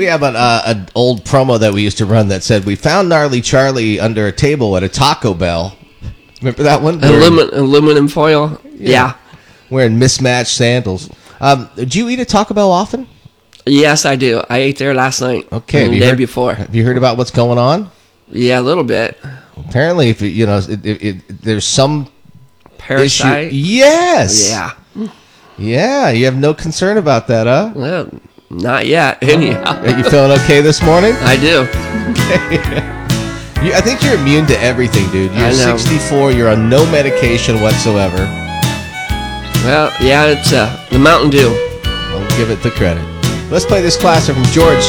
have an old promo that we used to run that said, "We found Gnarly Charlie under a table at a Taco Bell." Remember that one? Aluminum foil. Yeah. Wearing mismatched sandals. Do you eat at Taco Bell often? Yes, I do. I ate there last night. Okay. And the day before. Have you heard about what's going on? Yeah, a little bit. Apparently, if there's some Parasite. issue. Yes. Yeah. Yeah. You have no concern about that, huh? Well, not yet. Anyhow. Are you feeling okay this morning? I do. I think you're immune to everything, dude. You're 64. You're on no medication whatsoever. Well, yeah, it's the Mountain Dew. I'll give it the credit. Let's play this classic from George